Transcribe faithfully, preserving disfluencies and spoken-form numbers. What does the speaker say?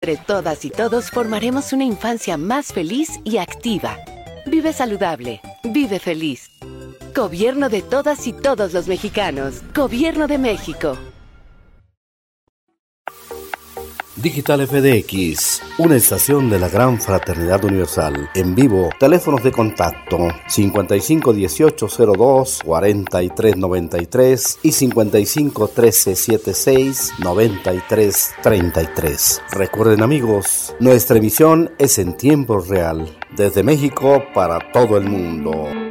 entre todas y todos formaremos una infancia más feliz y activa. Vive saludable, vive feliz. Gobierno de todas y todos los mexicanos. Gobierno de México. Digital F D X, una estación de la Gran Fraternidad Universal. En vivo, teléfonos de contacto cincuenta y cinco dieciocho cero dos cuarenta y tres noventa y tres y cincuenta y cinco trece setenta y seis noventa y tres treinta y tres. Recuerden, amigos, nuestra emisión es en tiempo real, desde México para todo el mundo.